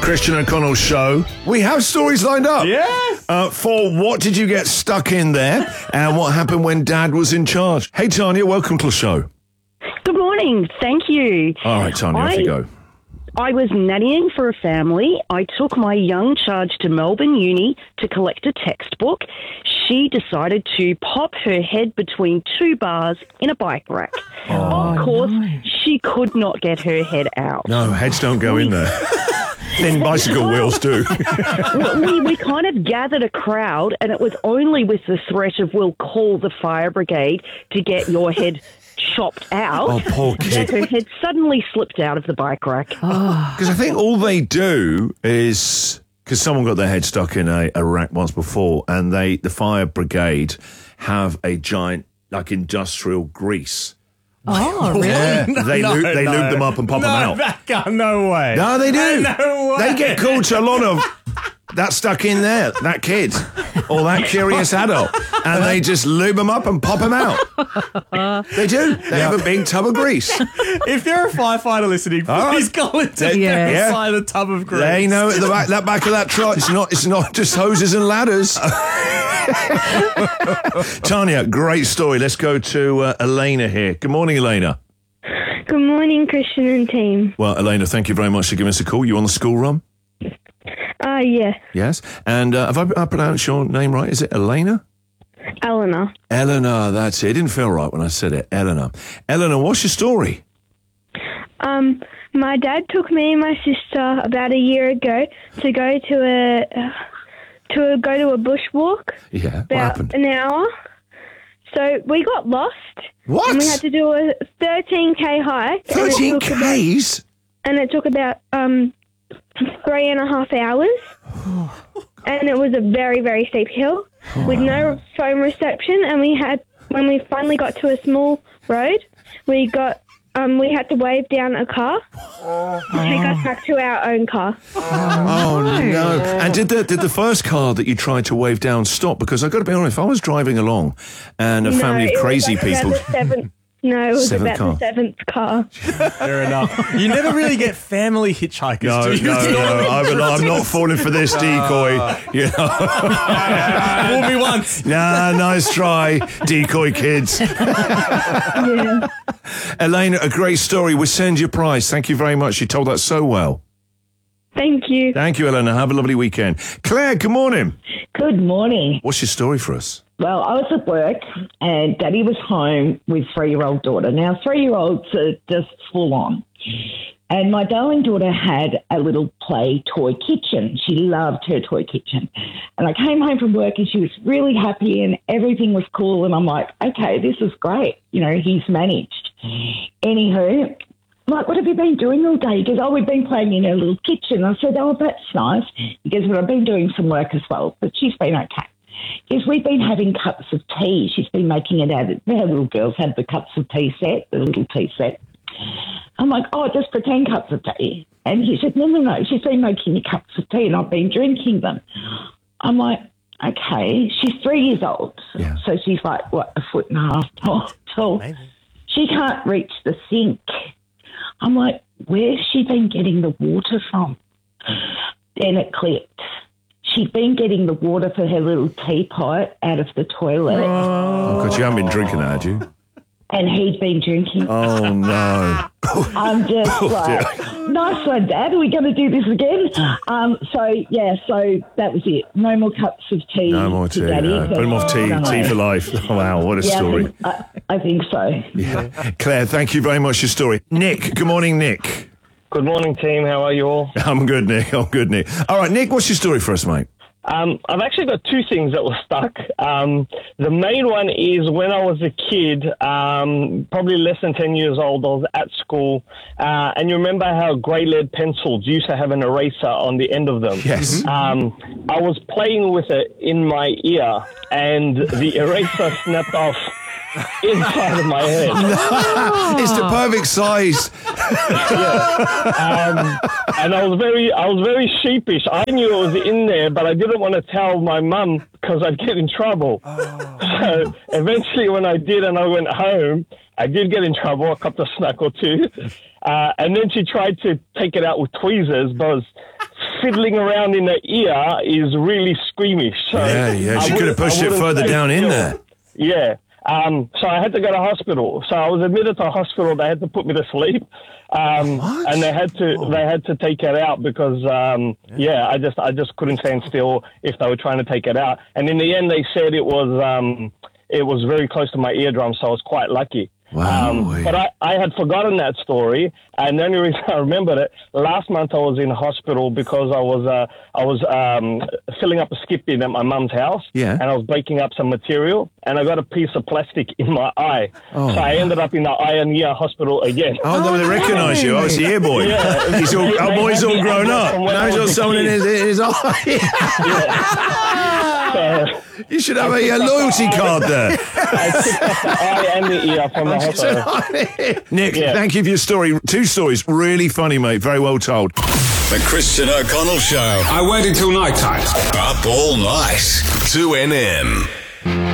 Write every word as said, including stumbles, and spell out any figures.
Christian O'Connell show. We have stories lined up. Yes. Uh, for what did you get stuck in there and what happened when Dad was in charge. Hey, Tanya, welcome to the show. Good morning. Thank you. All right, Tanya, off I, you go. I was nannying for a family. I took my young charge to Melbourne Uni to collect a textbook. She decided to pop her head between two bars in a bike rack. Oh, of course, no. she could not get her head out. No, heads don't go in there. Thin bicycle wheels do. we, we kind of gathered a crowd, and it was only with the threat of we'll call the fire brigade to get your head chopped out. Oh, poor kid. That her head suddenly slipped out of the bike rack. Because I think all they do is... Because someone got their head stuck in a, a rack once before, and they, the fire brigade, have a giant, like, industrial grease. Oh, really? Yeah, they, no, lube, they no. lube them up and pop no, them out. That guy, no way. No, they do. No way. They get called to a lot of that stuck in there, that kid, or that curious adult, and they just lube them up and pop them out. They do. They have a big tub of grease. If you're a firefighter listening, All please right. call it to Yeah. yeah. inside the tub of grease. They know at the back, that back of that truck, it's not, it's not just hoses and ladders. Tanya, great story. Let's go to uh, Elena here. Good morning, Elena. Good morning, Christian and team. Well, Elena, thank you very much for giving us a call. You on the school run? Uh, yeah, Yes. And uh, have I, I pronounced your name right? Is it Elena? Eleanor. Eleanor, that's it. It didn't feel right when I said it. Eleanor. Eleanor, what's your story? Um, my dad took me and my sister about a year ago to go to a uh, to a, go to a bushwalk. Yeah, what about happened? an hour. So we got lost. What? And we had to do a thirteen K hike. and it thirteen took about- Ks? And it took about um three and a half hours. And it was a very, very steep hill with no phone reception. And we had, when we finally got to a small road, we got, um, we had to wave down a car to take us back to our own car. Oh, no. And did the did the first car that you tried to wave down stop? Because I've got to be honest, if I was driving along and a No, family of it was crazy like people... about the seventh, no, it was Seventh about car. the seventh car. Fair enough. You never really get family hitchhikers, No, do no, you? no, I'm, I'm not falling for this decoy. You know? Fool me once. Nah, nice try, decoy kids. Yeah. Elena, a great story. We'll send you a prize. Thank you very much. You told that so well. Thank you. Thank you, Elena. Have a lovely weekend. Claire, good morning. Good morning. What's your story for us? Well, I was at work and Daddy was home with three-year-old daughter. Now, three-year-olds are just full on. And my darling daughter had a little play toy kitchen. She loved her toy kitchen. And I came home from work and she was really happy and everything was cool. And I'm like, okay, this is great. You know, he's managed. Anywho, I'm like, what have you been doing all day? He goes, oh, we've been playing in her little kitchen. I said, oh, that's nice. He goes, well, I've been doing some work as well, but she's been okay. Because we've been having cups of tea. She's been making it out of, our little girls had the cups of tea set, the little tea set. I'm like, oh, just pretend cups of tea. And he said, no, no, no, she's been making me cups of tea and I've been drinking them. I'm like, okay, she's three years old. Yeah. So she's like, what, a foot and a half tall. tall. She can't reach the sink. I'm like, where's she been getting the water from? Then it clicked. She'd been getting the water for her little teapot out of the toilet. Oh, God, you haven't been drinking that, had you? And he'd been drinking. Oh, no. I'm just like, nice one, Dad. Are we going to do this again? Um, so, yeah, so that was it. No more cups of tea. No more to tea. Daddy, No. Put him off tea, No. tea for life. Oh, wow, what a Yeah, I story. think, I, I think so. Yeah. Claire, thank you very much for your story. Nick, good morning, Nick. Good morning, team. How are you all? I'm good, Nick. I'm good, Nick. All right, Nick, what's your story for us, mate? Um, I've actually got two things that were stuck. Um, the main one is when I was a kid, um, probably less than ten years old, I was at school. Uh, and you remember how grey lead pencils used to have an eraser on the end of them? Yes. Um, I was playing with it in my ear, and the eraser snapped off inside of my head. It's the perfect size. Um, and I was very, I was very sheepish. I knew it was in there, but I didn't want to tell my mum because I'd get in trouble. Oh. So eventually, when I did, and I went home, I did get in trouble. I copped a smack or two, uh, and then she tried to take it out with tweezers, but I was fiddling around in the ear is really squeamish. So Yeah, yeah. I She could have wouldn't- pushed I it wouldn't further stay down in still. there. Yeah. Um, so I had to go to hospital. So I was admitted to hospital. They had to put me to sleep, um, What? and they had to they had to take it out because um, yeah, I just I just couldn't stand still if they were trying to take it out. And in the end, they said it was um, it was very close to my eardrum, so I was quite lucky. Wow. Um, but I, I had forgotten that story, and the only reason I remembered it, last month I was in hospital because I was uh, I was um, filling up a skip bin at my mum's house, Yeah. and I was breaking up some material, and I got a piece of plastic in my eye, Oh. so I ended up in the eye and ear hospital again. Oh, they, they recognise you. Oh, it's the ear boy. Yeah. He's all, They- our they boy's had all me grown out up. from when Now I he's got was a someone in kid. his, in his eye. So, You should have a, a loyalty card there. I picked up the eye and the ear from the hospital. Nick, Yeah. thank you for your story. Two stories. Really funny, mate. Very well told. The Christian O'Connell Show. I waited till night time. Up all night. two N M.